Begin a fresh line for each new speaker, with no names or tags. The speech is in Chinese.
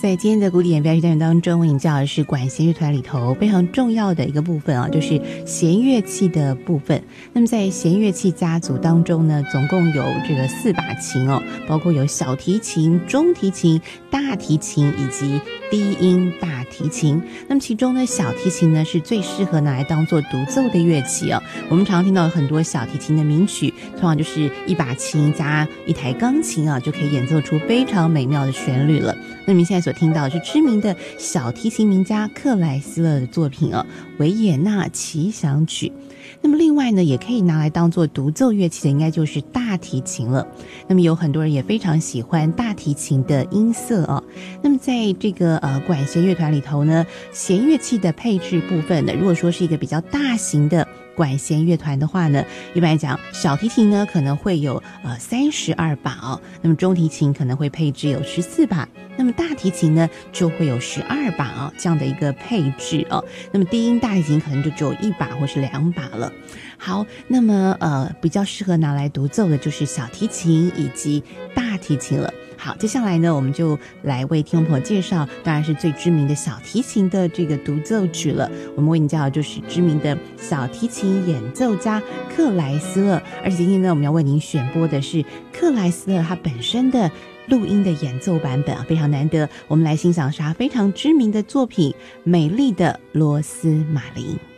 在今天的古典表演单元当中，为你教的是管弦乐团里头非常重要的一个部分啊，就是弦乐器的部分。那么在弦乐器家族当中呢，总共有这个4把琴哦，包括有小提琴、中提琴、大提琴以及低音大提琴。那么其中呢，小提琴呢是最适合拿来当做独奏的乐器哦。我们常常听到很多小提琴的名曲，通常就是一把琴加一台钢琴啊，就可以演奏出非常美妙的旋律了。那么现在所听到的是知名的小提琴名家克莱斯勒的作品哦，维也纳奇想曲。那么另外呢，也可以拿来当做独奏乐器的应该就是大提琴了。那么有很多人也非常喜欢大提琴的音色哦。那么在这个管弦乐团里头呢，弦乐器的配置部分呢，如果说是一个比较大型的管弦乐团的话呢，一般来讲小提琴呢可能会有32把哦，那么中提琴可能会配置有14把，那么大提琴呢就会有12把哦，这样的一个配置哦。那么低音大提琴可能就只有1把或是2把了。好，那么比较适合拿来独奏的就是小提琴以及大提琴了。好，接下来呢，我们就来为听众朋友介绍，当然是最知名的小提琴的这个独奏曲了。我们为你介绍就是知名的小提琴演奏家克莱斯勒，而且今天呢，我们要为您选播的是克莱斯勒他本身的录音的演奏版本啊，非常难得。我们来欣赏是他非常知名的作品《美丽的罗斯玛琳》。